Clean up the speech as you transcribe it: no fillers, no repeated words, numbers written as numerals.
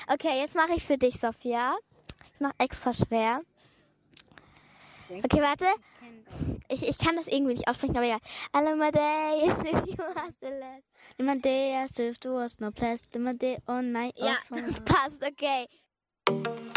Okay, jetzt mache ich für dich, Sophia. Ich mache extra schwer. Okay, warte. Ich kann das irgendwie nicht aussprechen, aber egal. Amadeus, if you was the last. Amadeus, if there was no place. Amadeus, oh nein. Ja, das passt, okay.